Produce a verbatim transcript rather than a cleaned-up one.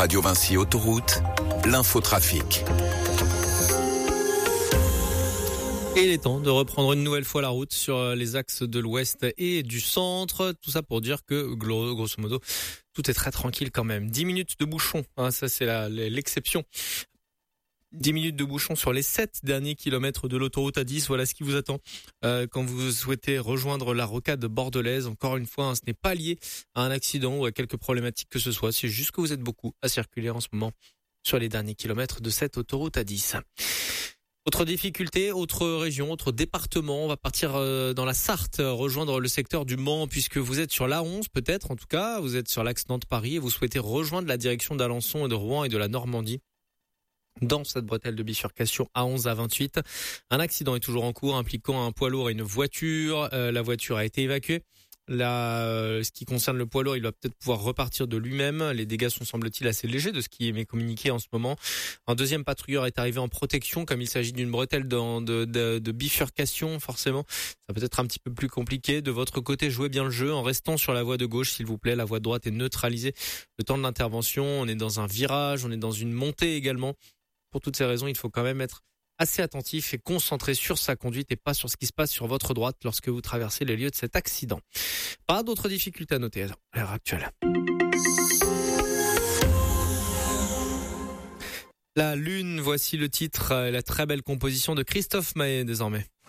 Radio Vinci Autoroute, l'infotrafic. Et il est temps de reprendre une nouvelle fois la route sur les axes de l'ouest et du centre. Tout ça pour dire que, grosso modo, tout est très tranquille quand même. dix minutes de bouchon, hein, ça c'est la, l'exception. dix minutes de bouchon sur les sept derniers kilomètres de l'autoroute A dix. Voilà ce qui vous attend euh, quand vous souhaitez rejoindre la rocade bordelaise. Encore une fois, hein, ce n'est pas lié à un accident ou à quelque problématique que ce soit. C'est juste que vous êtes beaucoup à circuler en ce moment sur les derniers kilomètres de cette autoroute A dix. Autre difficulté, autre région, autre département. On va partir euh, dans la Sarthe, rejoindre le secteur du Mans, puisque vous êtes sur l'A onze, peut-être en tout cas. Vous êtes sur l'axe Nantes-Paris et vous souhaitez rejoindre la direction d'Alençon et de Rouen et de la Normandie. Dans cette bretelle de bifurcation A onze à vingt-huit, un accident est toujours en cours impliquant un poids lourd et une voiture. Euh, la voiture a été évacuée. Là, euh, ce qui concerne le poids lourd, il va peut-être pouvoir repartir de lui-même. Les dégâts sont, semble-t-il, assez légers de ce qui m'est communiqué en ce moment. Un deuxième patrouilleur est arrivé en protection, comme il s'agit d'une bretelle de, de, de, de bifurcation, forcément. Ça peut être un petit peu plus compliqué. De votre côté, jouez bien le jeu en restant sur la voie de gauche, s'il vous plaît. La voie de droite est neutralisée. Le temps de l'intervention, on est dans un virage, on est dans une montée également. Pour toutes ces raisons, il faut quand même être assez attentif et concentré sur sa conduite et pas sur ce qui se passe sur votre droite lorsque vous traversez les lieux de cet accident. Pas d'autres difficultés à noter à l'heure actuelle. La Lune, voici le titre, la très belle composition de Christophe Maé désormais.